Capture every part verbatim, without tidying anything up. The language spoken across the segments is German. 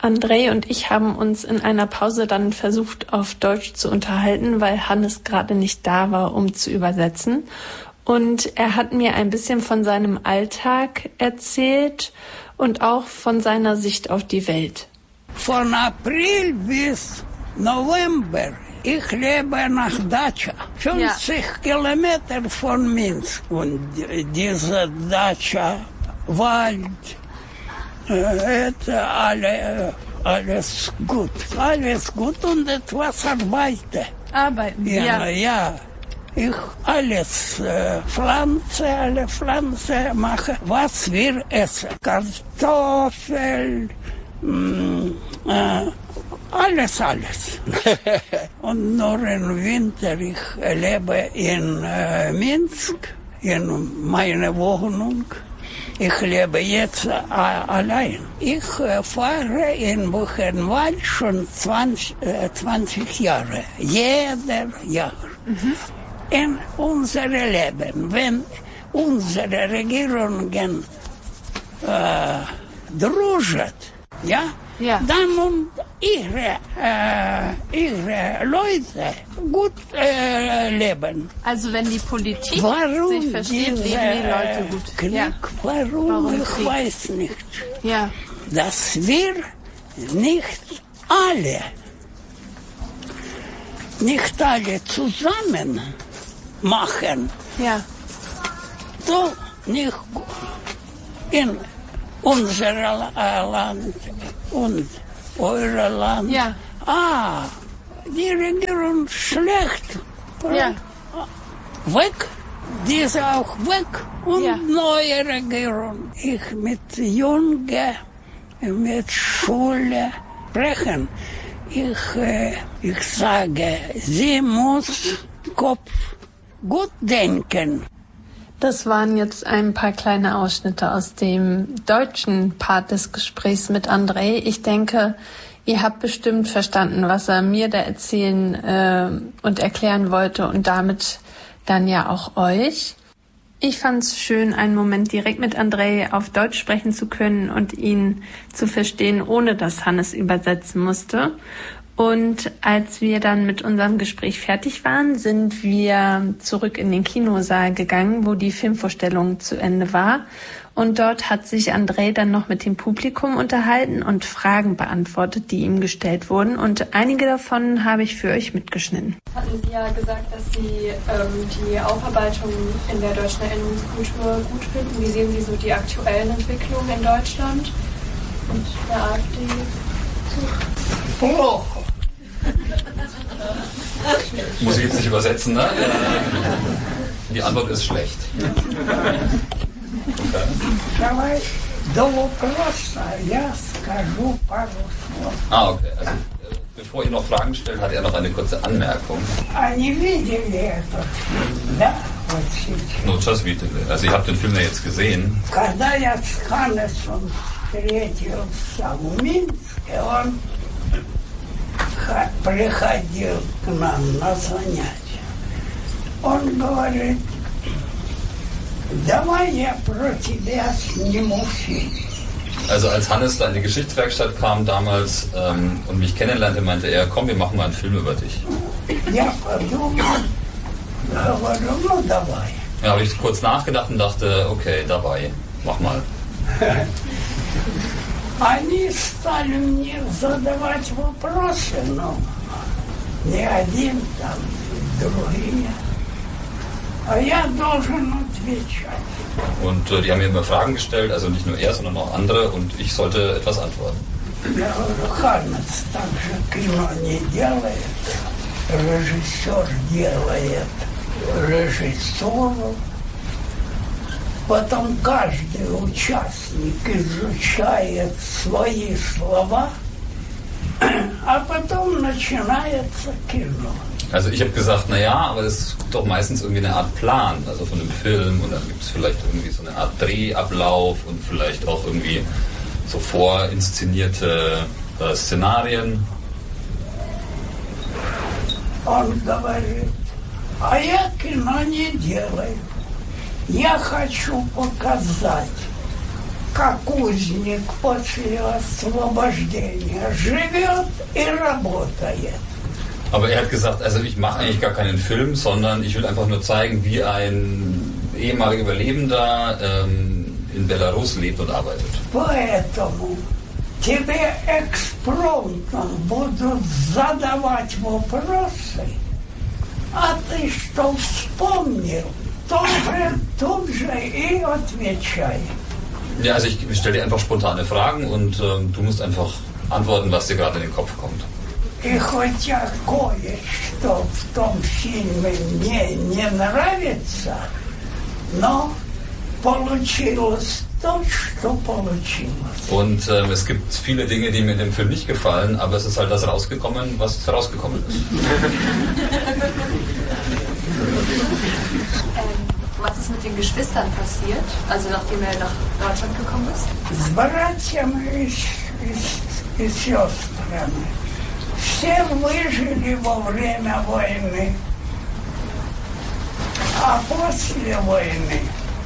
Andrei und ich haben uns in einer Pause dann versucht, auf Deutsch zu unterhalten, weil Hannes gerade nicht da war, um zu übersetzen. Und er hat mir ein bisschen von seinem Alltag erzählt und auch von seiner Sicht auf die Welt. Von April bis November, ich lebe nach Dacia, fünfzig ja. Kilometer von Minsk. Und diese Dacia, Wald, Это alle, alles gut. Alles gut und etwas arbeite. Arbeiten, ja. Ja, ja. Ich alles äh, pflanze, alle Pflanzen mache, was wir essen. Kartoffel, mh, äh, alles, alles. Und nur im Winter, ich lebe in äh, Minsk, in meiner Wohnung. Ich lebe jetzt äh, allein. Ich äh, fahre in Buchenwald schon zwanzig, äh, zwanzig Jahre. Jeder Jahr. Mhm. In unserem Leben, wenn unsere Regierungen äh, druschen, ja, ja, dann und ihre, äh, ihre Leute gut äh, leben. Also wenn die Politik warum sich versteht, diese, leben die Leute gut. Krieg, ja. Warum, warum ich Krieg? weiß nicht. Ja. Dass wir nicht alle, nicht alle zusammen machen. Ja. So nicht in unserem Land und eurem Land. Ja. Ah, die Regierung schlecht. Ja. Weg. Diese auch weg. Und ja. neue Regierung. Ich mit Jungen, mit Schule sprechen. Ich, äh, ich sage, sie muss Kopf gut denken. Das waren jetzt ein paar kleine Ausschnitte aus dem deutschen Part des Gesprächs mit Andrei. Ich denke, ihr habt bestimmt verstanden, was er mir da erzählen äh, und erklären wollte und damit dann ja auch euch. Ich fand es schön, einen Moment direkt mit Andrei auf Deutsch sprechen zu können und ihn zu verstehen, ohne dass Hannes übersetzen musste. Und als wir dann mit unserem Gespräch fertig waren, sind wir zurück in den Kinosaal gegangen, wo die Filmvorstellung zu Ende war. Und dort hat sich Andrei dann noch mit dem Publikum unterhalten und Fragen beantwortet, die ihm gestellt wurden. Und einige davon habe ich für euch mitgeschnitten. Hatten Sie ja gesagt, dass Sie ähm, die Aufarbeitung in der deutschen Erinnerungskultur gut finden. Wie sehen Sie so die aktuellen Entwicklungen in Deutschland und der AfD? Плохо. Muss ich jetzt nicht übersetzen, ne? Die Antwort ist schlecht. Okay. Давай до вопроса я скажу пару слов. Ah, okay. Also, äh, bevor ihr noch Fragen stellt, hat er noch eine kurze Anmerkung. Они видели этот фильм, да? Вот сейчас. No, just видели. Also, ihr habt den Film ja jetzt gesehen. Когда я с Ханнесом встретился в Минске, он приходил к нам на занятия. Он говорит, давай я про тебя сниму фильм. Also als Hannes da in die Geschichtswerkstatt kam damals ähm, und mich kennenlernte, meinte er, komm, wir machen mal einen Film über dich. Я подумал, говорю, ну давай. Ja, habe ich kurz nachgedacht und dachte, okay, dabei, mach mal. Они стали мне задавать вопросы, но не один, там другие. А я должен отвечать. Und äh, die haben mir immer Fragen gestellt, also nicht nur er, sondern auch andere, und ich sollte etwas antworten. Я говорю, Ханнес так же кино не делает, режиссер делает режиссуру. Потом каждый участник изучает свои слова, а потом начинается кино. Also ich habe gesagt, naja, aber es gibt doch meistens irgendwie eine Art Plan, also von dem Film, und dann gibt es vielleicht irgendwie so eine Art Drehablauf und vielleicht auch irgendwie so vorinszenierte äh, Szenarien. Он говорит, а я кино не делаю. Я хочу показать как узник после освобождения, живет и работает. Aber er hat gesagt, also ich mache eigentlich gar keinen Film, sondern ich will einfach nur zeigen, wie ein ehemaliger Überlebender ähm, in Belarus lebt und arbeitet. Поэтому тебе экспромтом будут задавать вопросы, а ты что вспомнил, тоже тут же и отвечай. Ja, also ich stelle dir einfach spontane Fragen und ähm, du musst einfach antworten, was dir gerade in den Kopf kommt. И хотя кое-что в том фильме мне не нравится, но получилось то, что получилось. Und ähm, es gibt viele Dinge, die mir in dem Film nicht gefallen, aber es ist halt das rausgekommen, was rausgekommen ist. ähm, was ist mit den Geschwistern passiert, also nachdem er nach Deutschland gekommen ist? С братьями и сестрами. Все выжили во время войны, а после войны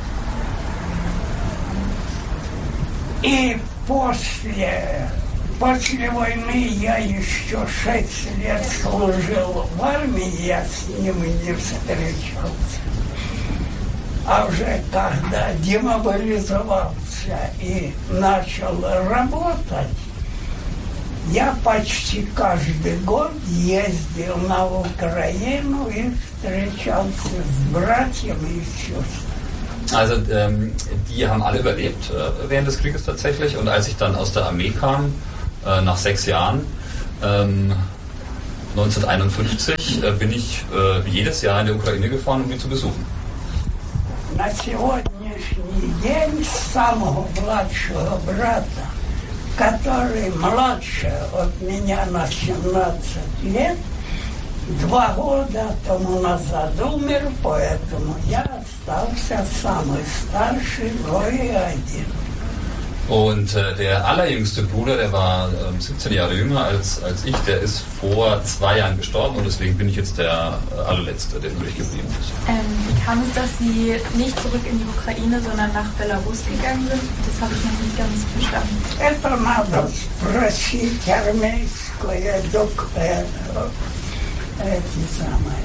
и после, после войны я еще шесть лет служил в армии, я с ними не встречался. А уже когда демобилизовался и начал работать, я почти каждый год ездил на Украину и встречался с братьями и сестрами. Also ähm, die haben alle überlebt äh, während des Krieges tatsächlich und als ich dann aus der Armee kam, äh, nach sechs Jahren, ähm, neunzehnhunderteinundfünfzig, äh, bin ich äh, jedes Jahr in der Ukraine gefahren, um die zu besuchen. На сегодняшний день самого младшего брата, который младше от меня на семнадцать лет, два года тому назад умер, поэтому я остался самый старший, но и один. Und äh, der allerjüngste Bruder, der war äh, siebzehn Jahre jünger als, als ich, der ist vor zwei Jahren gestorben und deswegen bin ich jetzt der äh, allerletzte, der übrig geblieben ist. Ähm, wie kam es, dass Sie nicht zurück in die Ukraine, sondern nach Belarus gegangen sind? Das habe ich noch nicht ganz verstanden. Это надо спросить армейское док... э, эти самые.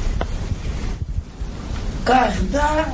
Когда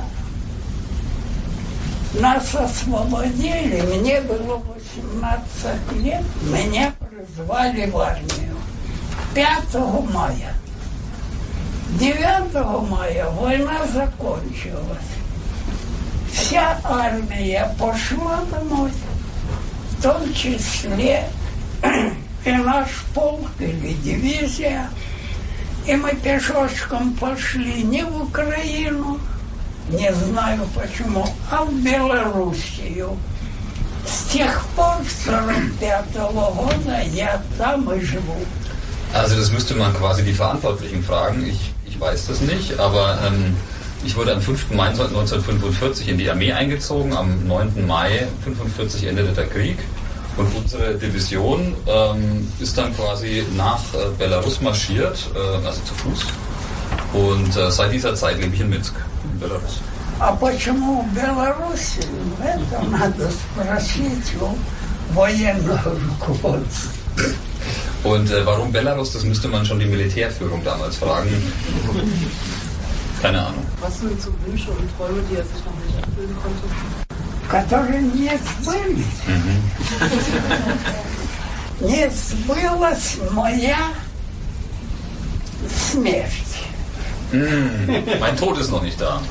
нас освободили, мне было восемнадцать лет, меня призвали в армию пятого мая. девятого мая война закончилась. Вся армия пошла домой, в том числе и наш полк или дивизия. И мы пешочком пошли не в Украину, не знаю почему, а в Белоруссию. С тех пор, с сорок пятого года, я там и живу. Also das müsste man quasi die Verantwortlichen fragen. Ich, ich weiß das nicht, aber ähm, ich wurde am fünften Mai neunzehnhundertfünfundvierzig in die Armee eingezogen. Am neunten Mai neunzehnhundertfünfundfünfzig endete der Krieg. Und unsere Division ähm, ist dann quasi nach äh, Belarus marschiert, äh, also zu Fuß. Und äh, seit dieser Zeit lebe ich in Minsk, in Belarus. А почему в Беларуси? Это надо спросить у военного руководства. Und äh, warum Belarus, das müsste man schon die Militärführung damals fragen. Keine Ahnung. Was sind so Wünsche und Träume, die er sich noch nicht erfüllen konnte? Которые не сбылись. Не сбылась моя смерть. Mm, mein Tod ist noch nicht da.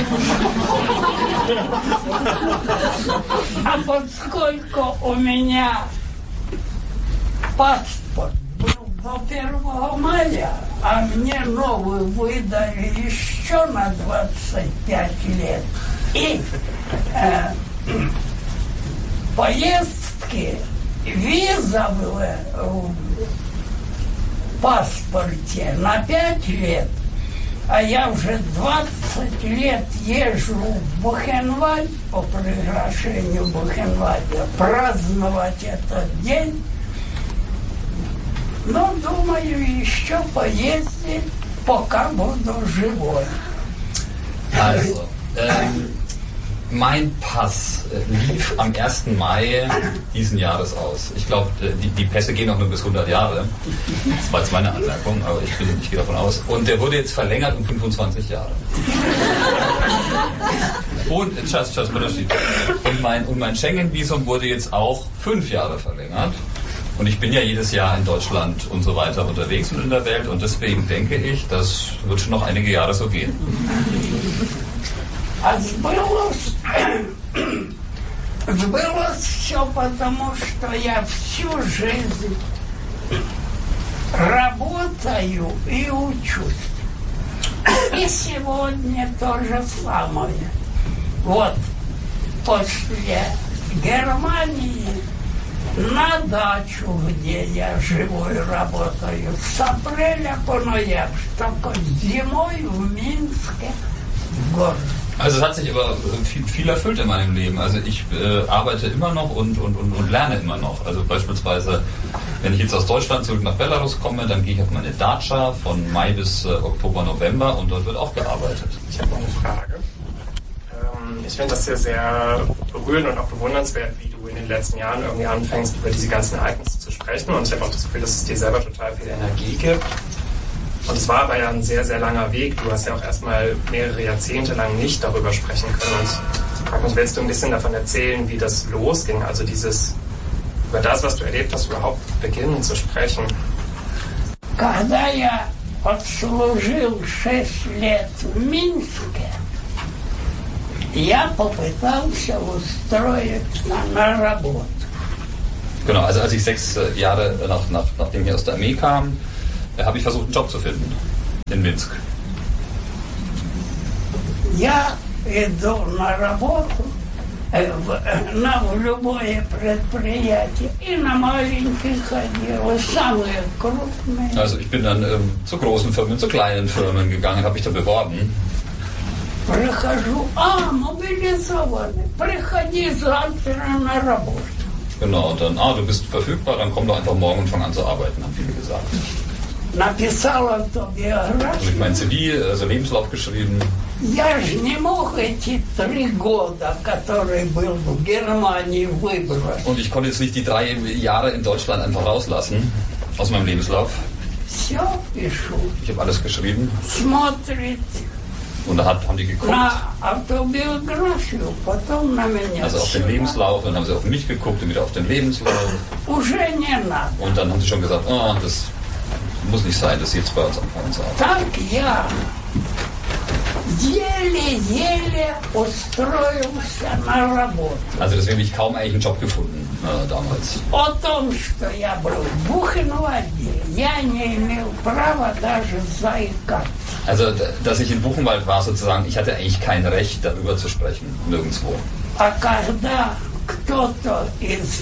А поскольку у меня паспорт был до первого мая, а мне новый выдали еще на двадцать пять лет, и э, поездки, виза была в паспорте на пять лет, а я уже двадцать лет езжу в Бухенвальд по приглашению Бухенвальда праздновать этот день. Но, думаю, еще поездить, пока буду живой. Also, ähm, mein Pass lief am ersten Mai diesen Jahres aus. Ich glaube, die, die Pässe gehen auch nur bis hundert Jahre. Das war jetzt meine Anmerkung, aber ich, bin, ich gehe davon aus. Und der wurde jetzt verlängert um fünfundzwanzig Jahre. Und, just, just, und mein, und mein Schengen-Visum wurde jetzt auch fünf Jahre verlängert. Und ich bin ja jedes Jahr in Deutschland und so weiter unterwegs und in der Welt. Und deswegen denke ich, das wird schon noch einige Jahre so gehen. А сбылось, сбылось все потому, что я всю жизнь работаю и учусь. И сегодня то же самое. Вот после Германии на дачу, где я живу и работаю, с апреля по ноябрь, только зимой в Минске, в городе. Also es hat sich aber viel, viel erfüllt in meinem Leben. Also ich äh, arbeite immer noch und, und, und, und lerne immer noch. Also beispielsweise, wenn ich jetzt aus Deutschland zurück nach Belarus komme, dann gehe ich auf meine Datscha von Mai bis äh, Oktober, November und dort wird auch gearbeitet. Ich habe noch eine Frage. Ähm, ich finde das sehr, sehr berührend und auch bewundernswert, wie du in den letzten Jahren irgendwie anfängst, über diese ganzen Ereignisse zu sprechen. Und ich habe auch das Gefühl, dass es dir selber total viel Energie gibt. Und es war aber ja ein sehr, sehr langer Weg. Du hast ja auch erstmal mehrere Jahrzehnte lang nicht darüber sprechen können. Und ich frage mich, willst du ein bisschen davon erzählen, wie das losging? Also dieses, über das, was du erlebt hast, überhaupt beginnen zu sprechen. Когда я отслужил шесть лет в Минске, я попытался устроиться на работу. Genau, also als ich sechs Jahre nach, nach, nachdem ich aus der Armee kam, habe ich versucht, einen Job zu finden in Minsk. Я иду на работу, на любое предприятие, и на маленькие ходила, самые крупные. Also ich bin dann ähm, zu großen Firmen, zu kleinen Firmen gegangen, habe mich da beworben. Прихожу, а, мобилизованный, приходи завтра на работу. Genau, und dann, ah, du bist verfügbar, dann komm doch einfach morgen und fang an zu arbeiten, haben viele gesagt. Написал Habe ich автобиографию. mein C V, also Lebenslauf geschrieben. Я же не мог эти три года, которые был в Германии, выбрать. Und ich konnte jetzt nicht die drei Jahre in Deutschland einfach rauslassen aus meinem Lebenslauf. Все пишу. Ich habe alles geschrieben Смотрит und da hat, haben die geguckt, на автобиографию, потом на меня. also auf den Lebenslauf, dann haben sie auf mich geguckt und wieder auf den Lebenslauf. Уже не надо. Und dann haben sie schon gesagt, oh, das muss nicht sein, dass sie jetzt bei uns anfangen zu arbeiten. Так я еле-еле устроился на работу. Also deswegen habe ich kaum eigentlich einen Job gefunden äh, damals. О том, что я был в Бухенвальде, я не имел права даже заикаться. Also, d- dass ich in Buchenwald war sozusagen, ich hatte eigentlich kein Recht, darüber zu sprechen, nirgendwo. А когда кто-то из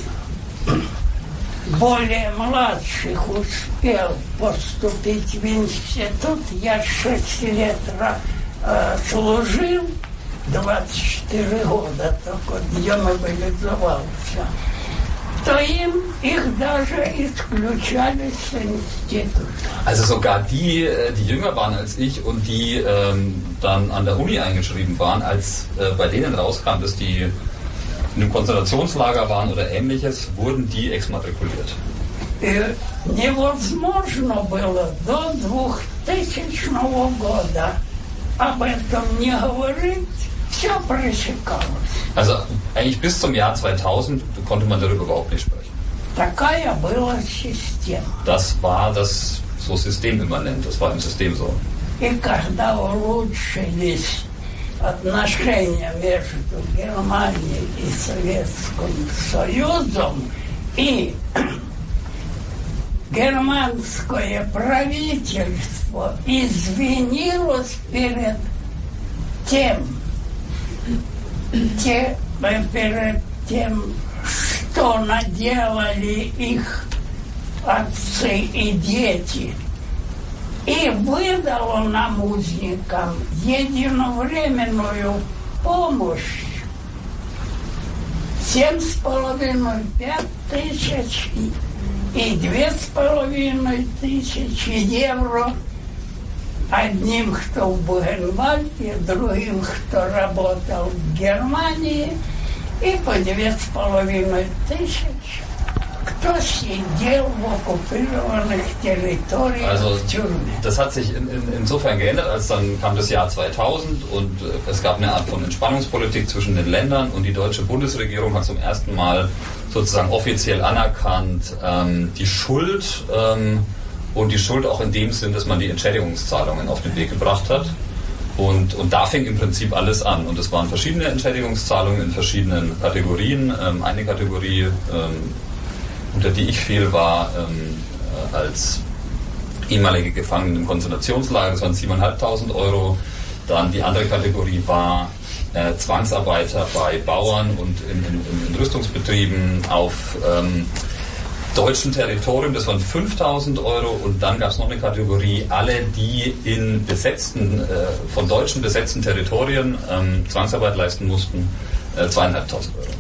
более младших успел поступить в институт, я шесть лет э, служил, двадцать четыре года, только демобилизовался, то им их даже исключали с института. Also sogar die, äh, die jünger waren als ich und die ähm, dann an der Uni eingeschrieben waren, als äh, bei denen rauskam, dass die in einem Konzentrationslager waren oder ähnliches, wurden die exmatrikuliert. И невозможно было до двухтысячного года об этом не говорить, все пресекалось. Also eigentlich bis zum Jahr zweitausend konnte man darüber überhaupt nicht sprechen. Такая была система. Das war das so systemimmanent, das war im System so. И когда улучшились отношения между Германией и Советским Союзом, и германское правительство извинилось перед тем, те, перед тем, что наделали их отцы и дети, и выдало нам, узникам, единовременную помощь семь с половиной, пять тысяч и две с половиной тысячи евро одним, кто в Бугенвальде, другим, кто работал в Германии, и по две с половиной тысяч, кто сидел в оккupierten Territorien, also, в Türmen. Das hat sich in, in, insofern geändert, als dann kam das Jahr zweitausend und äh, es gab eine Art von Entspannungspolitik zwischen den Ländern und die deutsche Bundesregierung hat zum ersten Mal sozusagen offiziell anerkannt ähm, die Schuld ähm, und die Schuld auch in dem Sinn, dass man die Entschädigungszahlungen auf den Weg gebracht hat. Und, und da fing im Prinzip alles an. Und es waren verschiedene Entschädigungszahlungen in verschiedenen Kategorien. Ähm, eine Kategorie, ähm, unter die ich fiel, war ähm, äh, als ehemalige Gefangene im Konzentrationslager, das waren siebentausendfünfhundert Euro. Dann die andere Kategorie war äh, Zwangsarbeiter bei Bauern und in, in, in Rüstungsbetrieben auf ähm, deutschen Territorium, das waren fünftausend Euro, und dann gab es noch eine Kategorie, alle, die in besetzten, äh, von Deutschen besetzten Territorien ähm, Zwangsarbeit leisten mussten, äh, zweieinhalbtausend Euro.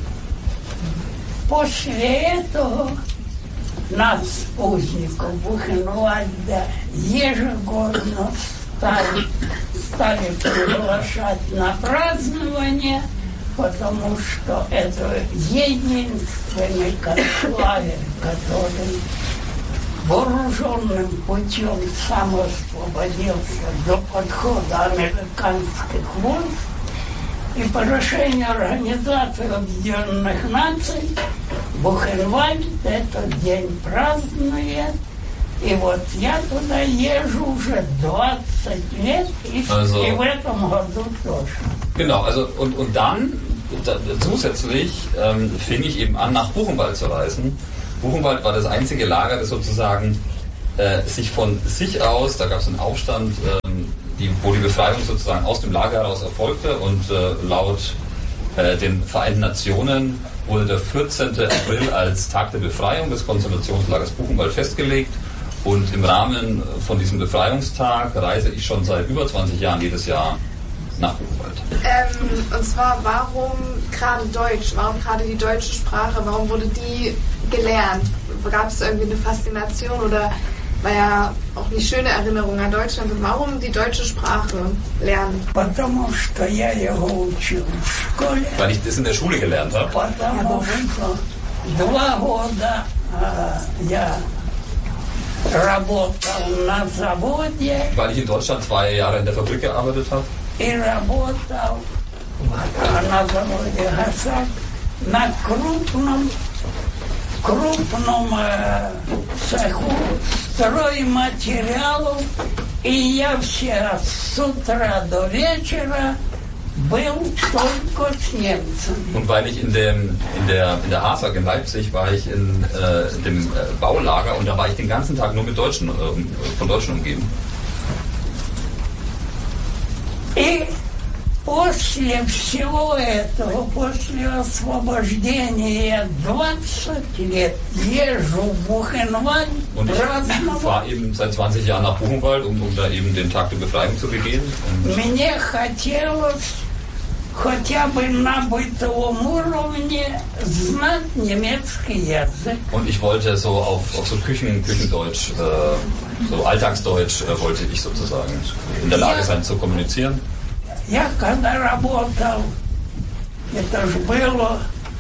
После этого нас, узников Бухенвальда, ежегодно стали, стали приглашать на празднование, потому что это единственный концлагерь, который вооруженным путем сам освободился до подхода американских войск. И по решению Организации Объединенных Наций Бухенвальд этот день празднует. И вот я туда езжу уже двадцать лет, и, also, и в этом году тоже. Genau, also und, und dann da, zusätzlich ähm, fing ich eben an, nach Buchenwald zu reisen. Buchenwald war das einzige Lager, das sozusagen äh, sich von sich aus, da gab es einen Aufstand, ähm, die, wo die Befreiung sozusagen aus dem Lager heraus erfolgte, und äh, laut äh, den Vereinten Nationen wurde der vierzehnten April als Tag der Befreiung des Konzentrationslagers Buchenwald festgelegt. Und im Rahmen von diesem Befreiungstag reise ich schon seit über zwanzig Jahren jedes Jahr nach Buchenwald. Ähm, und zwar, warum gerade Deutsch? Warum gerade die deutsche Sprache? Warum wurde die gelernt? Gab es irgendwie eine Faszination oder war ja auch eine schöne Erinnerung an Deutschland? Und warum die deutsche Sprache lernen? Потому что я его учил в школе. Weil ich das in der Schule gelernt habe. Потому что два года я работал на заводе. Weil ich in Deutschland zwei Jahre in der Fabrik gearbeitet habe. И работал на заводе «Гасак» на крупном, крупном э, цеху стройматериалов. И я все с утра до вечера был только с немцами. Und weil ich in, dem, in der, in der HASAG in Leipzig war ich in äh, dem äh, Baulager, und da war ich den ganzen Tag nur mit Deutschen, äh, von Deutschen umgeben. И после всего этого, после освобождения двадцать лет, езжу в Buchenwald. Und ich fahre eben seit zwanzig Jahren nach Buchenwald, um, um da eben den Tag der Befreiung zu begehen. Und мне хотелось хотя бы на бытовом уровне знать немецкий язык. Und ich wollte so auf, auf so Küchen, Küchendeutsch, äh, so Alltagsdeutsch, äh, wollte ich sozusagen in der Lage sein zu kommunizieren. Я когда работал, это же было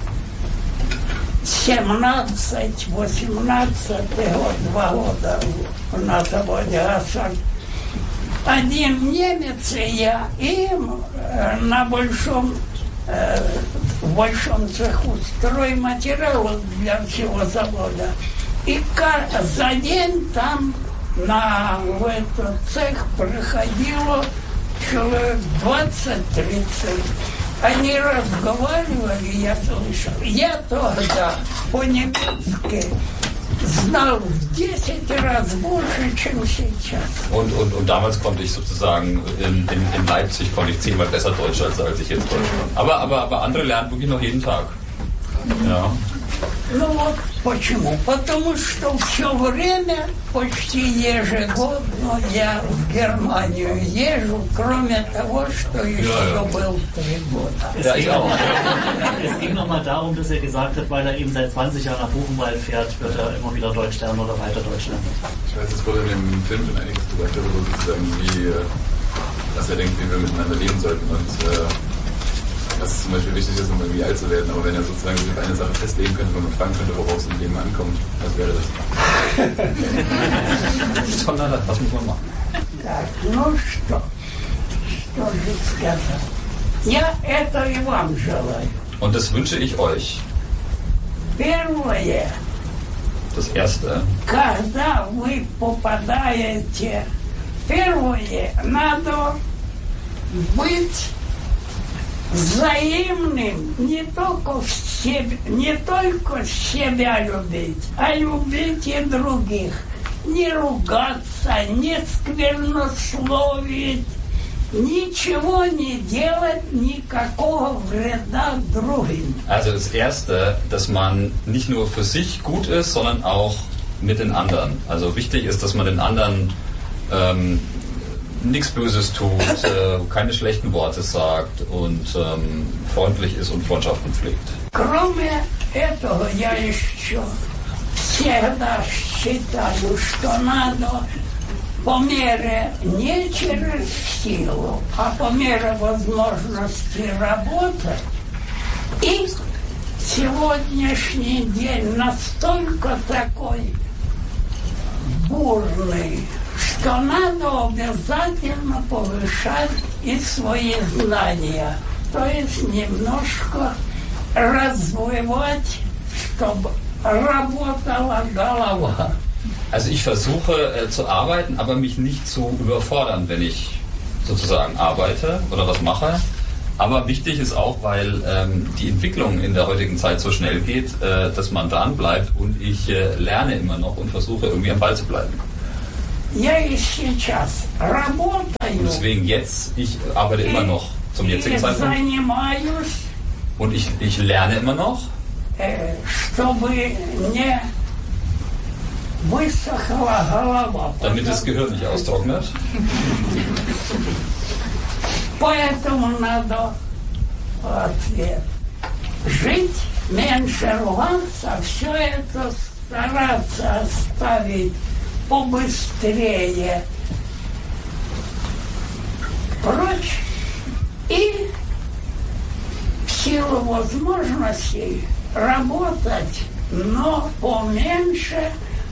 семнадцать восемнадцатый год, два года на заводе «Гасак». Один немец и я, им на большом, э, в большом цеху стройматериалов для всего завода. И за день там на в этот цех приходило человек двадцать-тридцать. Они разговаривали, я слышал. Я тогда по-немецки знал в десять раз больше, чем сейчас. Und, und, und damals konnte ich sozusagen in, in, in Leipzig konnte ich zehnmal besser Deutsch, als, als ich jetzt Deutsch kann. Aber, aber, aber andere lernen wirklich noch jeden Tag. Ja. Ну вот почему? Потому что все время, почти ежегодно я в Германию езжу, кроме того, что еще ja, ja. был три года. Ja, ich auch. Es ging nochmal darum, dass er gesagt hat, weil er eben seit zwanzig Jahren nach Buchenwald fährt, wird er immer wieder Deutsch lernen oder weiter Deutsch lernen. Ich weiß, es wurde in dem Film schon einiges gesagt, darüber sozusagen, wie, was er denkt, wie wir miteinander leben sollten und äh, was zum Beispiel wichtig ist, um irgendwie alt zu werden. Aber wenn er sozusagen sich auf eine Sache festlegen könnte, wenn man fragen könnte, worauf es im Leben ankommt, was wäre das? Sondern was muss man machen? Так, ну что? Что же сказать? Я это и вам желаю. Und das wünsche ich euch. Первое. Das Erste. Когда вы попадаете, первое, надо быть взаимным, не только в себе, не только себя любить, а любить и других. Не ругаться, не сквернословить, ничего не делать, никакого вреда другим. Also das Erste, dass man nicht nur für sich gut ist, sondern auch mit den anderen. Also wichtig ist, dass man den anderen ähm, nichts Böses tut, äh, keine schlechten Worte sagt und ähm, freundlich ist und Freundschaften pflegt. Кроме этого, я еще всегда считаю, что надо по мере не через силу, а по мере возможности работать. И сегодняшний день настолько такой бурный, что надо обязательно повышать и свои знания. То есть немножко развивать, чтобы работала голова. Also ich versuche äh, zu arbeiten, aber mich nicht zu überfordern, wenn ich sozusagen arbeite oder was mache. Aber wichtig ist auch, weil ähm, die Entwicklung in der heutigen Zeit so schnell geht, äh, dass man dran bleibt und ich äh, lerne immer noch und versuche irgendwie am Ball zu bleiben. Я и сейчас работаю. Und deswegen jetzt, ich arbeite immer noch zum jetzigen Zeitpunkt. Und ich, ich lerne immer noch. Damit das Gehirn nicht austrocknet. Поэтому надо ответ. Жить, меньше ругаться, все это стараться оставить побыстрее прочь и в силу возможностей работать, но поменьше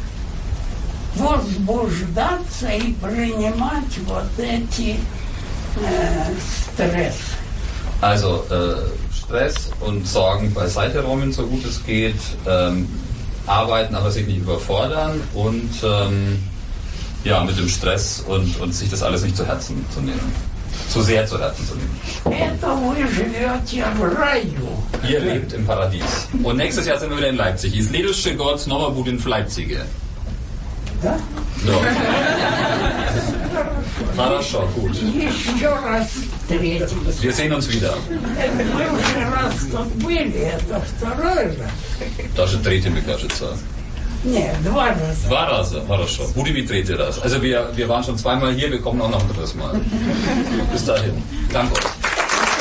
возбуждаться и принимать вот эти äh, Stress. Also äh, Stress und Sorgen beiseite räumen, so gut es geht. Ähm, arbeiten, aber sich nicht überfordern und ähm, ja, mit dem Stress und, und sich das alles nicht zu Herzen zu nehmen. Zu sehr zu Herzen zu nehmen. Ihr lebt im Paradies. Und nächstes Jahr sind wir wieder in Leipzig. Ist следующий год снова будет в Leipzige. Да? Да. Хорошо, gut. Еще раз встретимся. Wir sehen uns wieder. Мы уже раз тут были, это второй раз. Даже третий, мне кажется. Нет, два раза. Два раза, хорошо. Будем и третий раз. Also wir, wir waren schon zweimal hier, wir kommen auch noch ein drittes Mal. Bis dahin. Danke euch.